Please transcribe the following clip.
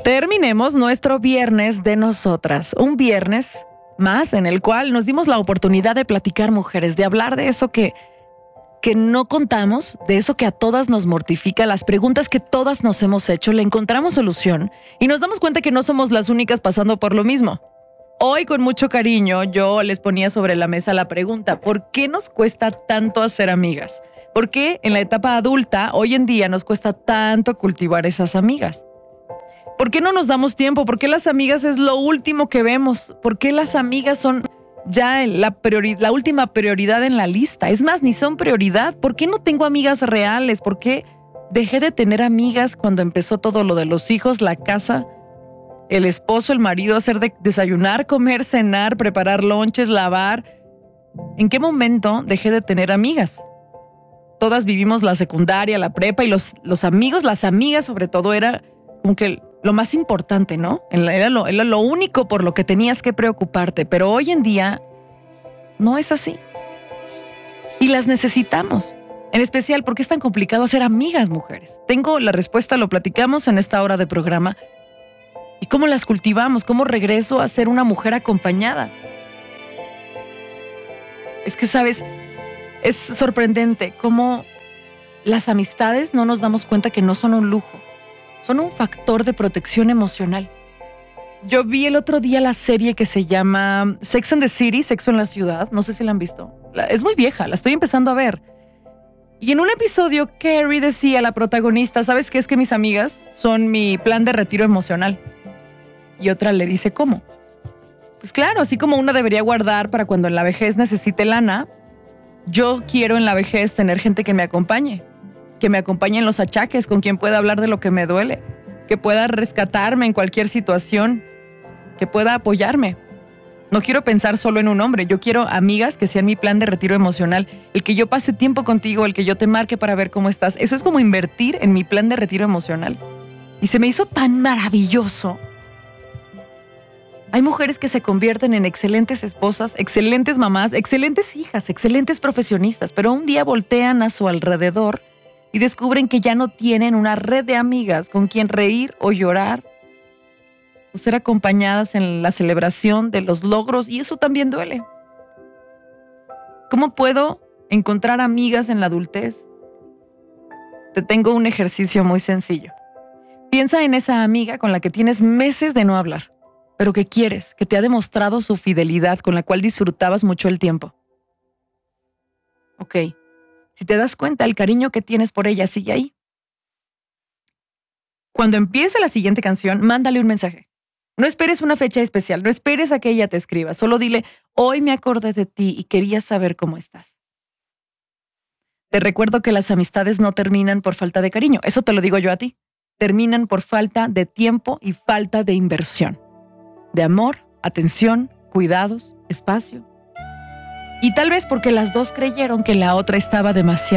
Terminemos nuestro viernes de nosotras. Un viernes más en el cual nos dimos la oportunidad de platicar, mujeres, de hablar de eso que no contamos, de eso que a todas nos mortifica, las preguntas que todas nos hemos hecho, le encontramos solución y nos damos cuenta que no somos las únicas pasando por lo mismo. Hoy, con mucho cariño, yo les ponía sobre la mesa la pregunta: ¿por qué nos cuesta tanto hacer amigas? ¿Por qué en la etapa adulta, hoy en día, nos cuesta tanto cultivar esas amigas? ¿Por qué no nos damos tiempo? ¿Por qué las amigas es lo último que vemos? ¿Por qué las amigas son ya la última prioridad en la lista? Es más, ni son prioridad. ¿Por qué no tengo amigas reales? ¿Por qué dejé de tener amigas cuando empezó todo lo de los hijos, la casa, el esposo, el marido, hacer desayunar, comer, cenar, preparar lonches, lavar? ¿En qué momento dejé de tener amigas? Todas vivimos la secundaria, la prepa, y los amigos, las amigas sobre todo, era como que lo más importante, ¿no? Era lo único por lo que tenías que preocuparte. Pero hoy en día no es así. Y las necesitamos. En especial, ¿por qué es tan complicado hacer amigas, mujeres? Tengo la respuesta, lo platicamos en esta hora de programa. ¿Y cómo las cultivamos? ¿Cómo regreso a ser una mujer acompañada? Es que, ¿sabes? Es sorprendente cómo las amistades no nos damos cuenta que no son un lujo. Son un factor de protección emocional. Yo vi el otro día la serie que se llama Sex and the City, Sexo en la Ciudad. No sé si la han visto. Es muy vieja, la estoy empezando a ver. Y en un episodio, Carrie decía a la protagonista: ¿sabes qué? Es que mis amigas son mi plan de retiro emocional. Y otra le dice: ¿cómo? Pues claro, así como una debería guardar para cuando en la vejez necesite lana, yo quiero en la vejez tener gente que me acompañe en los achaques, con quien pueda hablar de lo que me duele, que pueda rescatarme en cualquier situación, que pueda apoyarme. No quiero pensar solo en un hombre, yo quiero amigas que sean mi plan de retiro emocional, el que yo pase tiempo contigo, el que yo te marque para ver cómo estás. Eso es como invertir en mi plan de retiro emocional. Y se me hizo tan maravilloso. Hay mujeres que se convierten en excelentes esposas, excelentes mamás, excelentes hijas, excelentes profesionistas, pero un día voltean a su alrededor y descubren que ya no tienen una red de amigas con quien reír o llorar o ser acompañadas en la celebración de los logros, y eso también duele. ¿Cómo puedo encontrar amigas en la adultez? Te tengo un ejercicio muy sencillo. Piensa en esa amiga con la que tienes meses de no hablar, pero que quieres, que te ha demostrado su fidelidad, con la cual disfrutabas mucho el tiempo. Ok. Si te das cuenta, el cariño que tienes por ella sigue ahí. Cuando empiece la siguiente canción, mándale un mensaje. No esperes una fecha especial, no esperes a que ella te escriba. Solo dile: hoy me acordé de ti y quería saber cómo estás. Te recuerdo que las amistades no terminan por falta de cariño. Eso te lo digo yo a ti. Terminan por falta de tiempo y falta de inversión. De amor, atención, cuidados, espacio. Y tal vez porque las dos creyeron que la otra estaba demasiado